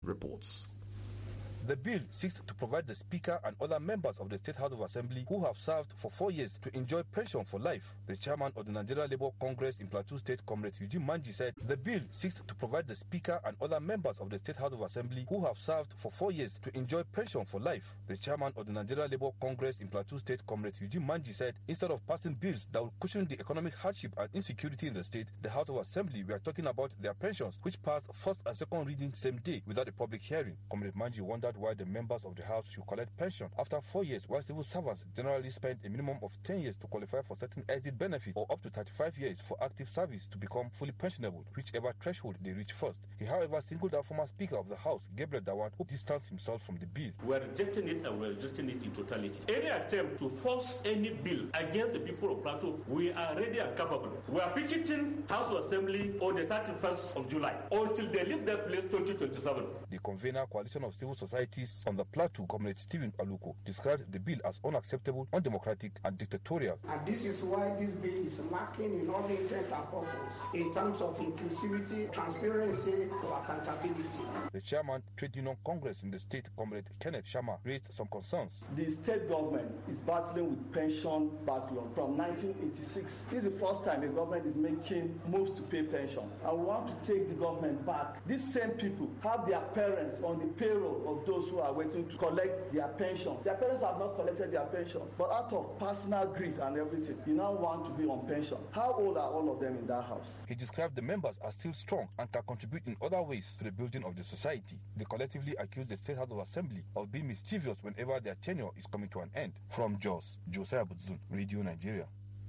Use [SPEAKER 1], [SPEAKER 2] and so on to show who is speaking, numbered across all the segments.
[SPEAKER 1] reports.
[SPEAKER 2] The bill seeks to provide the Speaker and other members of the State House of Assembly who have served for 4 years to enjoy pension for life. The chairman of the Nigeria Labour Congress in Plateau State, Comrade Eugene Manji, said the bill seeks to provide the Speaker and other members of the State House of Assembly who have served for 4 years to enjoy pension for life. The chairman of the Nigeria Labour Congress in Plateau State, Comrade Eugene Manji, said instead of passing bills that will cushion the economic hardship and insecurity in the state, the House of Assembly were talking about their pensions, which passed first and second reading same day without a public hearing. Comrade Manji wondered why the members of the House should collect pension after 4 years, while civil servants generally spend a minimum of 10 years to qualify for certain exit benefits or up to 35 years for active service to become fully pensionable, whichever threshold they reach first. He, however, singled out former Speaker of the House, Gabriel Dawan, who distanced himself from the bill.
[SPEAKER 3] We're rejecting it and we're rejecting it in totality. Any attempt to force any bill against the people of Plateau, we are ready and capable. We are picketing House of Assembly on the 31st of July until they leave that place 2027.
[SPEAKER 2] The convener, Coalition of Civil Societies on the Plateau, Comrade Stephen Aluko, described the bill as unacceptable, undemocratic and dictatorial.
[SPEAKER 4] And this is why this bill is lacking in all intent and purpose in terms of inclusivity, transparency, or accountability.
[SPEAKER 2] The chairman, Trade Union Congress in the state, Comrade Kenneth Sharma, raised some concerns.
[SPEAKER 5] The state government is battling with pension backlog from 1986. This is the first time the government is making moves to pay pension. And we want to take the government back. These same people have their parents on the payroll of those who are waiting to collect their pensions. Their parents have not collected their pensions, but out of personal grief and everything, you now want to be on pension. How old are all of them in that house?
[SPEAKER 2] He described the members as still strong and can contribute in other ways to the building of the society. They collectively accused the State House of Assembly of being mischievous whenever their tenure is coming to an end. From Jos, Josiah Budzun, Radio Nigeria.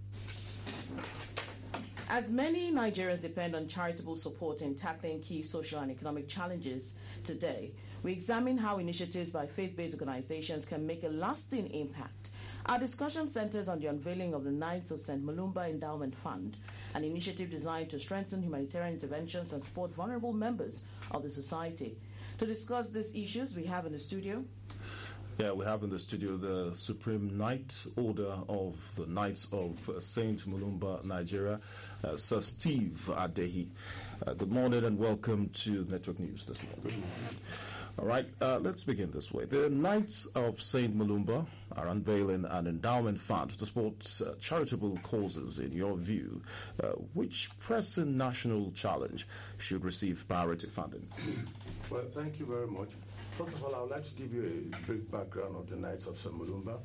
[SPEAKER 6] As many Nigerians depend on charitable support in tackling key social and economic challenges today, we examine how initiatives by faith-based organizations can make a lasting impact. Our discussion centers on the unveiling of the Knights of St. Mulumba Endowment Fund, an initiative designed to strengthen humanitarian interventions and support vulnerable members of the society. To discuss these issues, we have in the studio...
[SPEAKER 1] Yeah, we have in the studio the Supreme Knight Order of the Knights of St. Mulumba, Nigeria, Sir Steve Adehi. Good morning and welcome to Network News this morning. All right, let's begin this way. The Knights of St. Mulumba are unveiling an endowment fund to support charitable causes. In your view, which pressing national challenge should receive priority funding?
[SPEAKER 7] Well, thank you very much. First of all, I would like to give you a brief background of the Knights of St. Mulumba.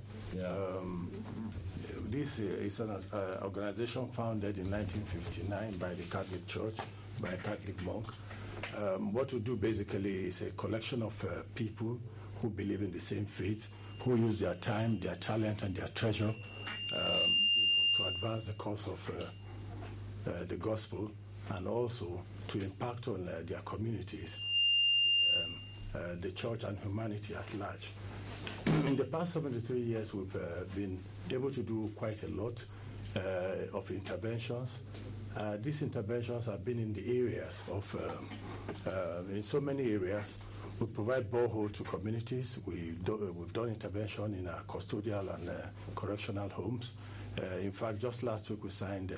[SPEAKER 7] This is an organization founded in 1959 by the Catholic Church, by a Catholic monk. What we do basically is a collection of people who believe in the same faith, who use their time, their talent, and their treasure to advance the cause of the gospel, and also to impact on their communities, and the church and humanity at large. In the past 73 years, we've been able to do quite a lot of interventions. These interventions have been in the areas of, in so many areas. We provide borehole to communities. We've done intervention in our custodial and correctional homes. In fact, just last week we signed,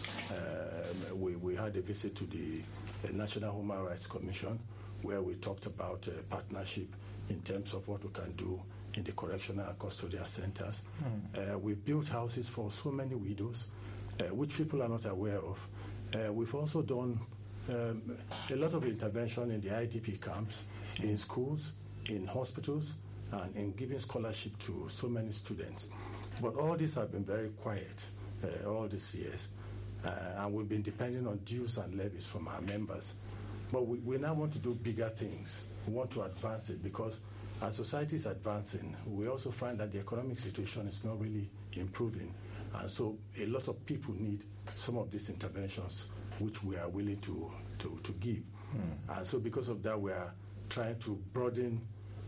[SPEAKER 7] we had a visit to the National Human Rights Commission, where we talked about partnership in terms of what we can do in the correctional and custodial centers. We've built houses for so many widows, which people are not aware of. We've also done a lot of intervention in the IDP camps, in schools, in hospitals, and in giving scholarship to so many students. But all these have been very quiet all these years, and we've been depending on dues and levies from our members. But we now want to do bigger things. We want to advance it, because as society is advancing, we also find that the economic situation is not really improving. And so a lot of people need some of these interventions, which we are willing to give. And so because of that, we are trying to broaden,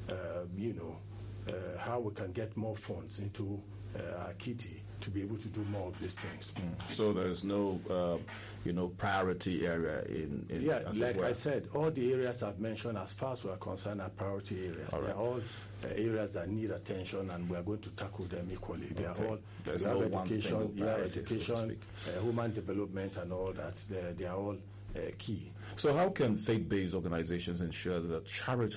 [SPEAKER 7] how we can get more funds into our kitty to be able to do more of these things.
[SPEAKER 1] So there's no, priority area in
[SPEAKER 7] like I said, all the areas I've mentioned, as far as we are concerned, are priority areas. They're all areas that need attention, and we are going to tackle them equally. They are all,
[SPEAKER 1] there's no
[SPEAKER 7] education,
[SPEAKER 1] education,
[SPEAKER 7] human development, and all that. They are all key.
[SPEAKER 1] So how can faith-based organizations ensure that charity